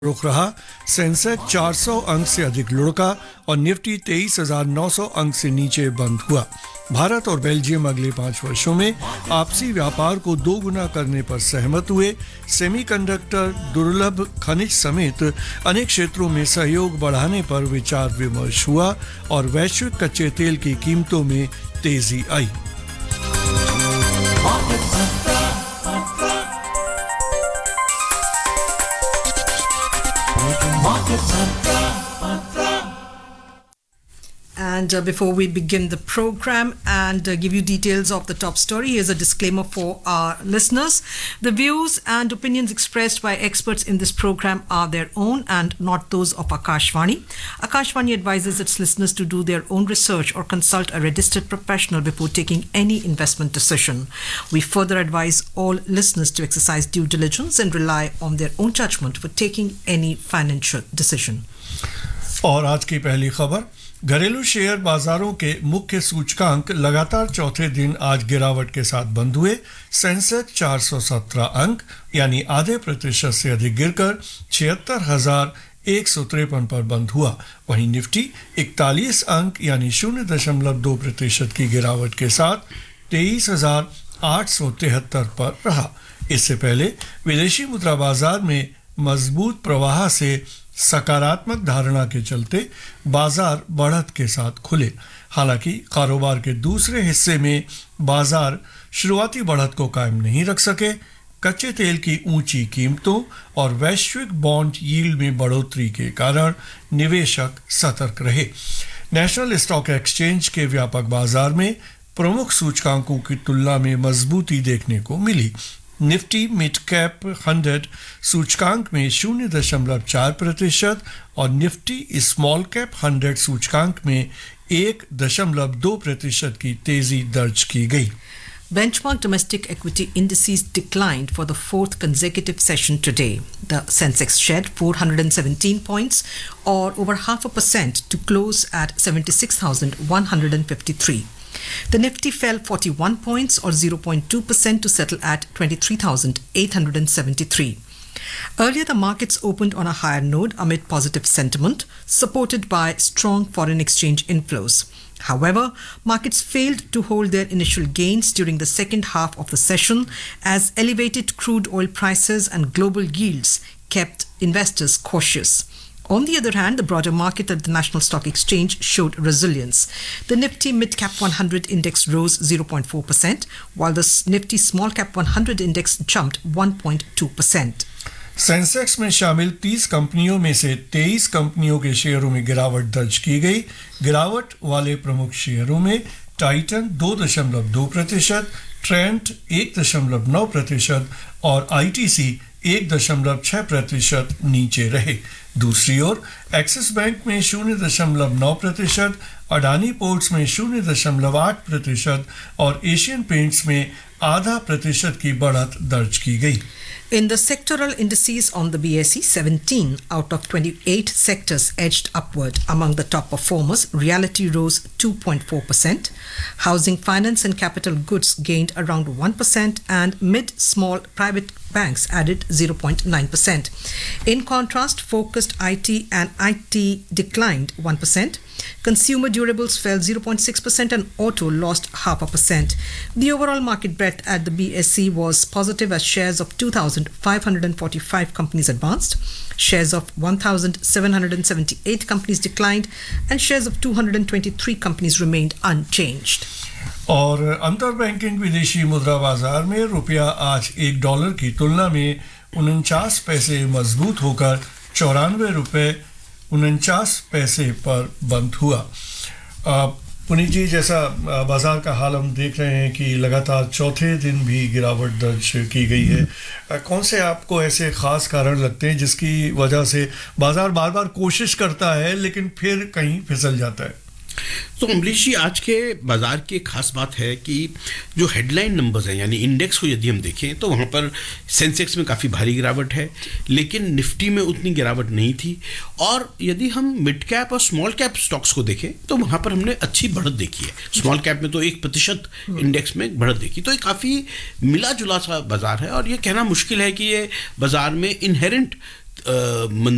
रुक रहा। सेंसेक्स 400 अंक से अधिक लुढ़का और निफ्टी 23,900 अंक से नीचे बंद हुआ। भारत और बेल्जियम अगले 5 वर्षों में आपसी व्यापार को 2 गुना करने पर सहमत हुए। सेमीकंडक्टर, दुर्लभ खनिज समेत अनेक क्षेत्रों में सहयोग बढ़ाने पर विचार विमर्श हुआ और वैश्विक कच्चे तेल की कीमतों में तेजी आई। And before we begin the program and give you details of the top story, here's a disclaimer for our listeners. The views and opinions expressed by experts in this program are their own and not those of Akashvani. Akashvani advises its listeners to do their own research or consult a registered professional before taking any investment decision. We further advise all listeners to exercise due diligence and rely on their own judgment for taking any financial decision. और आज की पहली खबर, घरेलू share बाजारों के मुख्य सूचकांक लगातार चौथे दिन आज गिरावट के साथ बंद हुए। सेंसेक्स 417 अंक यानी आधे प्रतिशत से अधिक गिरकर 76,153 पर बंद हुआ। वहीं निफ्टी 41 अंक यानी 0.2% की गिरावट के साथ 23,873 पर रहा। इससे पहले विदेशी मुद्रा बाजार में मजबूत प्रवाह से सकारात्मक धारणा के चलते बाजार बढ़त के साथ खुले। हालांकि कारोबार के दूसरे हिस्से में बाजार शुरुआती बढ़त को कायम नहीं रख सके। कच्चे तेल की ऊंची कीमतों और वैश्विक बॉन्ड यील्ड में बढ़ोतरी के कारण निवेशक सतर्क रहे। नेशनल स्टॉक एक्सचेंज के व्यापक बाजार में प्रमुख सूचकांकों की तुलना में मजबूती देखने को मिली। निफ्टी मिड कैप 100 सूचकांक में 0.4% और निफ्टी स्मॉल कैप 100 सूचकांक में 1.2% की तेजी दर्ज की गई। Benchmark domestic equity indices declined for the fourth consecutive session today. The Sensex shed 417 points or over 0.5% to close at 76,153. The Nifty fell 41 points or 0.2% to settle at 23,873. Earlier, the markets opened on a higher note amid positive sentiment, supported by strong foreign exchange inflows. However, markets failed to hold their initial gains during the second half of the session as elevated crude oil prices and global yields kept investors cautious. On the other hand, the broader market at the National Stock Exchange showed resilience. The Nifty Mid-Cap 100 index rose 0.4%, while the Nifty Small-Cap 100 index jumped 1.2%. Sensex में शामिल 30 कंपनियों में से 23 कंपनियों के शेयरों में गिरावट दर्ज की गई। गिरावट वाले प्रमुख शेयरों में टाइटन 2.2%, ट्रेंट 1.9% और आईटीसी 1.6% नीचे रहे। दूसरी ओर एक्सिस बैंक में 0.9%, अडानी पोर्ट्स में 0.8% और एशियन पेंट्स में 0.5% की बढ़त दर्ज की गई। In the sectoral indices on the BSE, 17 out of 28 sectors edged upward. Among the top performers, realty rose 2.4%, housing, finance and capital goods gained around 1%, and mid-small private banks added 0.9%. In contrast, focused IT and IT declined 1%. Consumer durables fell 0.6% and auto lost 0.5%. The overall market breadth at the BSE was positive as shares of 2,545 companies advanced, shares of 1,778 companies declined, and shares of 223 companies remained unchanged. और अंतर banking विदेशी मुद्रा बाजार में रुपया आज $1 की तुलना में 49 पैसे मजबूत होकर 94 रुपये 49 पैसे पर बंद हुआ। पुनीत जी, जैसा बाजार का हाल हम देख रहे हैं कि लगातार चौथे दिन भी गिरावट दर्ज की गई है। कौन से आपको ऐसे खास कारण लगते हैं जिसकी वजह से बाजार बार बार कोशिश करता है लेकिन फिर कहीं फिसल जाता है? तो अमरीश जी, आज के बाजार की एक खास बात है कि जो हेडलाइन नंबर्स हैं यानी इंडेक्स को यदि हम देखें तो वहाँ पर सेंसेक्स में काफ़ी भारी गिरावट है, लेकिन निफ्टी में उतनी गिरावट नहीं थी। और यदि हम मिड कैप और स्मॉल कैप स्टॉक्स को देखें तो वहाँ पर हमने अच्छी बढ़त देखी है। स्मॉल कैप में तो 1% इंडेक्स में बढ़त देखी, तो ये काफ़ी मिला जुला सा बाजार है। और ये कहना मुश्किल है कि ये बाजार में इनहेरेंट